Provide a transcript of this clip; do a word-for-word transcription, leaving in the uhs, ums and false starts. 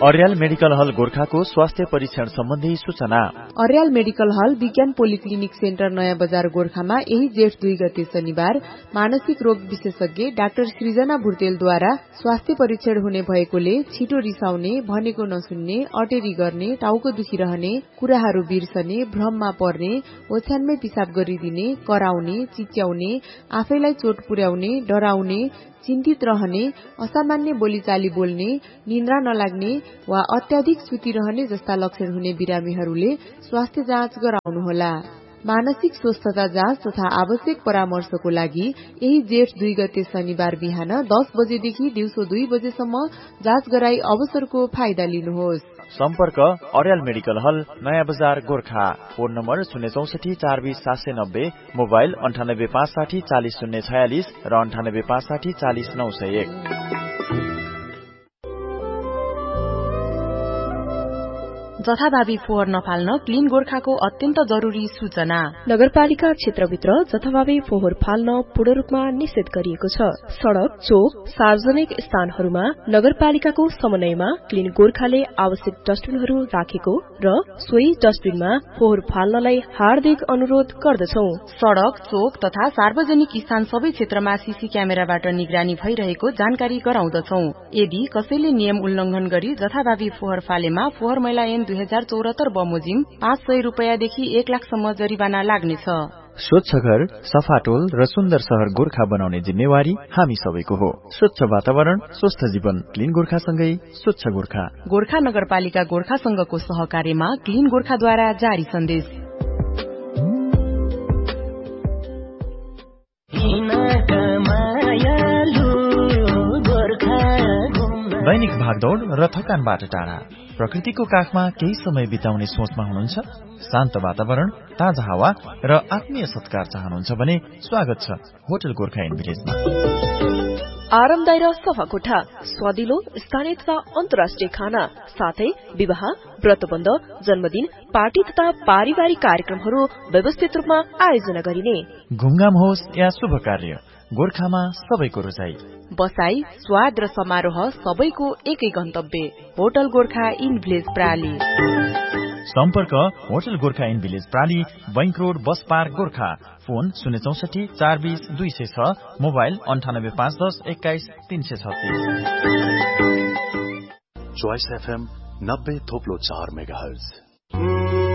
Aryal medical हल गोर्खाको स्वास्थ्य परीक्षण सम्बन्धी सूचना। अर्याल मेडिकल हल विज्ञान पोलिक्लिनिक सेन्टर नयाँ बजार गोर्खामा यही जेठ दुई गते शनिबार मानसिक रोग विशेषज्ञ डाक्टर सृजना भुर्तेलद्वारा स्वास्थ्य परीक्षण हुने भएकोले छिटो रिसाउने, भनेको नसुन्ने, अटेरी गर्ने, टाउको दुखिरहने, कुराहरू बिर्सने, भ्रममा पर्ने, ओछ्यानमै पिसाब गरिदिने, कराउने, चिच्याउने, आफैलाई चोट पुर्याउने, डराउने, चिन्तित रहने, असामान्य बोलीचाली बोल्ने, निन्द्रा नलाग्ने वा अत्याधिक सुतिरहने जस्ता लक्षण हुने बिरामीहरूले स्वास्थ्य जाँच गराउनुहोला। मानसिक स्वस्थता जाँच तथा आवश्यक परामर्शको लागि यही जेठ दुई गते शनिबार बिहान दस बजेदेखि दिउँसो दुई बजेसम्म जाँच गराई अवसरको फाइदा लिनुहोस्। सम्पर्क अर्याल मेडिकल हल नयाँ बजार गोर्खा। फोन नम्बर शून्य चौसठी चार बीस सात सय नब्बे, मोबाइल अन्ठानब्बे पाँच साठी चालिस शून्य छयालिस र अन्ठानब्बे पाँच साठी चालिस नौ सय एक। जथाभावी फोहोर नफाल्न क्लीन गोर्खाको अत्यन्त जरुरी सूचना। नगरपालिका क्षेत्रभित्र जथाभावी फोहोर फाल्न पूर्ण रूपमा निषेध गरिएको छ। सड़क, चोक, सार्वजनिक स्थानहरूमा नगरपालिकाको समन्वयमा क्लीन गोर्खाले आवश्यक डस्टबिनहरू राखेको र सोही डस्टबिनमा फोहोर फाल्नलाई हार्दिक अनुरोध गर्दछौ। सड़क, चोक तथा सार्वजनिक स्थान सबै क्षेत्रमा सीसी क्यामेराबाट निगरानी भइरहेको जानकारी गराउँदछौ। यदि कसैले नियम उल्लंघन गरी जथाभावी फोहोर फालेमा फोहोर मैला ऐन दुई हजार चौरात्तर बमोजिम पाँच सय रूपियाँदेखि एक लाखसम्म जरिवाना लाग्नेछ। स्वच्छ घर, सफा टोल र सुन्दर शहर गोर्खा बनाउने जिम्मेवारी हामी सबैको हो। स्वच्छ वातावरण, स्वस्थ जीवन, क्लीन गोर्खासँगै स्वच्छ गोर्खा। गोर्खा नगरपालिका गोर्खा संघको सहकार्यमा क्लीन गोर्खाद्वारा जारी सन्देश। दैनिक भागदौड़ र थकानबाट टाढा प्रकृतिको काखमा केही समय बिताउने सोचमा हुनुहुन्छ? शान्त वातावरण, ताजा हावा र आत्मीय सत्कार चाहनुहुन्छ भने स्वागत छ होटल गोर्खा इन भिलेजमा। आरामदायी र सफा कोठा, स्वादिलो स्थानीय तथा अन्तर्राष्ट्रिय खाना, साथै विवाह, व्रतबन्ध, जन्मदिन, पार्टी तथा पारिवारिक कार्यक्रमहरू व्यवस्थित रूपमा आयोजना गरिने। घुमघाम होस् या शुभ कार्य, गोर्खामा सबैको रोजाई। बसाई, स्वाद र समारोह सबैको एकै गन्तव्य होटल गोर्खा इन भिलेज प्राली। सम्पर्क hotel Gorkha in village प्राली, bank road, bus park, Gorkha. Phone शून्य चौसठी चार बीस दुई सय छ, मोबाइल अन्ठानब्बे पाँच दस एक्काइस तीन सय छत्तीस। चोइस एफएम नब्बे थोप्लो चार मेगा हर्ज।